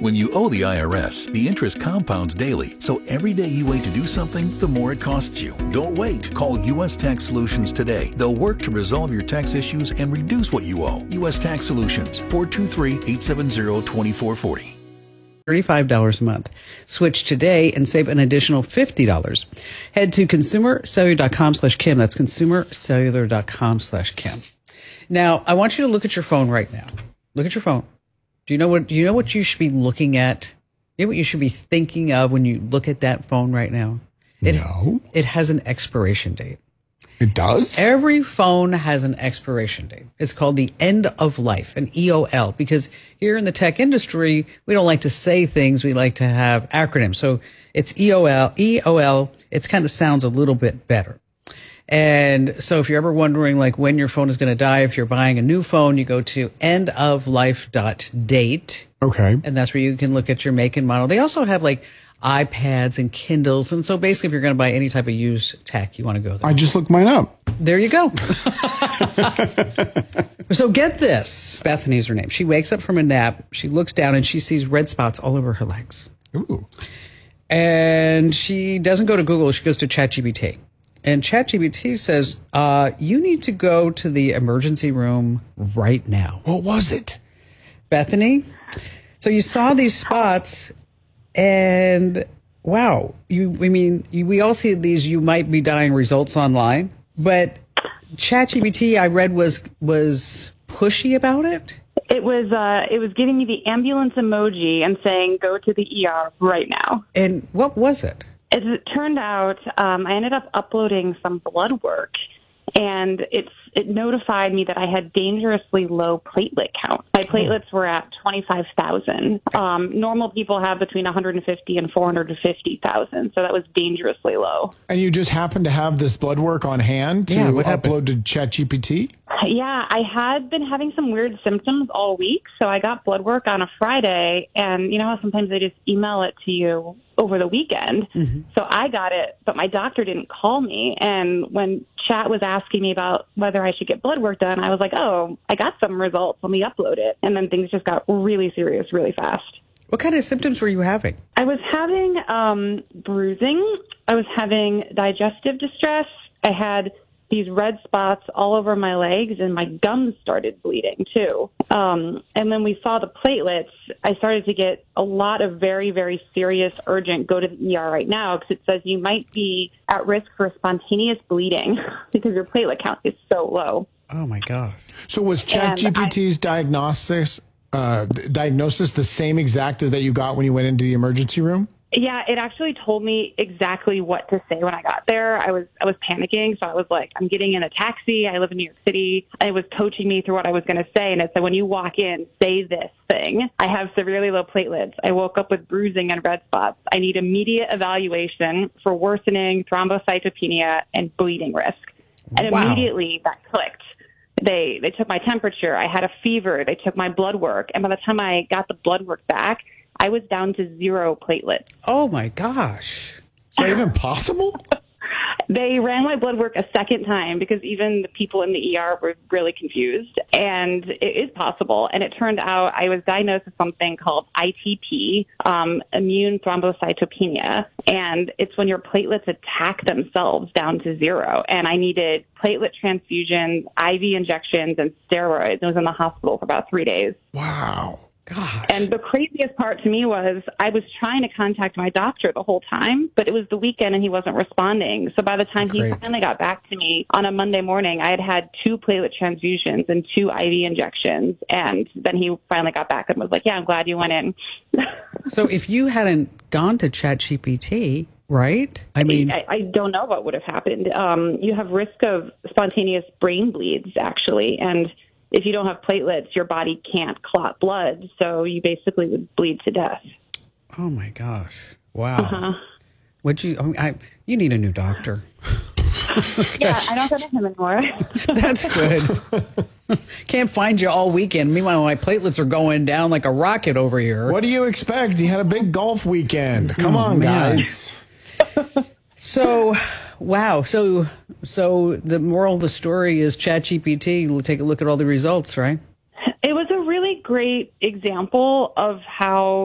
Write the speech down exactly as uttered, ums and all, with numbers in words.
When you owe the I R S, the interest compounds daily, so every day you wait to do something, the more it costs you. Don't wait. Call U S Tax Solutions today. They'll work to resolve your tax issues and reduce what you owe. U S Tax Solutions, four two three, eight seven zero, two four four zero. thirty-five dollars a month. Switch today and save an additional fifty dollars. Head to consumercellular.com slash Kim. That's consumercellular.com slash Kim. Now, I want you to look at your phone right now. Look at your phone. Do you know what, do you know what you should be looking at? You know what you should be thinking of when you look at that phone right now? It, No. It has an expiration date. It does? Every phone has an expiration date. It's called the end of life, an E O L, because here in the tech industry, we don't like to say things. We like to have acronyms. So it's E O L, E O L. It kind of sounds a little bit better. And so if you're ever wondering like when your phone is going to die, if you're buying a new phone, you go to end of life dot date. Okay. And that's where you can look at your make and model. They also have like iPads and Kindles. And so basically if you're going to buy any type of used tech, you want to go there. I just looked mine up. There you go. So get this. Bethany's her name. She wakes up from a nap. She looks down and she sees red spots all over her legs. Ooh. And she doesn't go to Google. She goes to ChatGPT. And ChatGPT says, uh, you need to go to the emergency room right now. What was it? Bethany, so you saw these spots and wow, you, I mean, you, we all see these you might be dying results online, but ChatGPT I read was, was pushy about it. It was uh, it was giving me the ambulance emoji and saying, go to the E R right now. And what was it? As it turned out, um, I ended up uploading some blood work, and it's it notified me that I had dangerously low platelet count. My platelets were at twenty-five thousand. Um, normal people have between one hundred fifty and four hundred fifty thousand, so that was dangerously low. And you just happened to have this blood work on hand to Yeah, what upload to ChatGPT? Yeah, I had been having some weird symptoms all week, so I got blood work on a Friday, and you know how sometimes they just email it to you over the weekend. Mm-hmm. So I got it, but my doctor didn't call me, and when Chat was asking me about whether I should get blood work done, I was like, oh, I got some results, let me upload it, and then things just got really serious really fast. What kind of symptoms were you having? I was having um, bruising, I was having digestive distress, I had these red spots all over my legs, and my gums started bleeding too. Um, and then we saw the platelets. I started to get a lot of very, very serious, urgent, go to the E R right now, because it says you might be at risk for spontaneous bleeding because your platelet count is so low. Oh my gosh. So was ChatGPT's diagnosis, uh, diagnosis the same exact as that you got when you went into the emergency room? Yeah, it actually told me exactly what to say when I got there. I was I was panicking, so I was like, I'm getting in a taxi. I live in New York City. And it was coaching me through what I was going to say. And it said, when you walk in, say this thing. I have severely low platelets. I woke up with bruising and red spots. I need immediate evaluation for worsening thrombocytopenia and bleeding risk. And Wow. immediately that clicked. They they took my temperature. I had a fever. They took my blood work. And by the time I got the blood work back, I was down to zero platelets. Oh my gosh. Is that even possible? They ran my blood work a second time because even the people in the E R were really confused. And it is possible. And it turned out I was diagnosed with something called I T P, um, immune thrombocytopenia. And it's when your platelets attack themselves down to zero. And I needed platelet transfusions, I V injections, and steroids. I was in the hospital for about three days. Wow. Gosh. And the craziest part to me was I was trying to contact my doctor the whole time, but it was the weekend and he wasn't responding. So by the time Great. he finally got back to me on a Monday morning, I had had two platelet transfusions and two I V injections. And then he finally got back and was like, yeah, I'm glad you went in. So if you hadn't gone to ChatGPT, right? I mean, I, I don't know what would have happened. Um, you have risk of spontaneous brain bleeds, actually. And if you don't have platelets, your body can't clot blood, so you basically would bleed to death. oh my gosh. Wow. Uh-huh. Would you, I, mean, I, you need a new doctor. Yeah, I don't go to him anymore. That's good. Can't find you all weekend. Meanwhile, my platelets are going down like a rocket over here. What do you expect? You had a big golf weekend. Come Oh, on, man. guys. So, wow. So, so the moral of the story is ChatGPT. We'll take a look at all the results, right? It was a really great example of how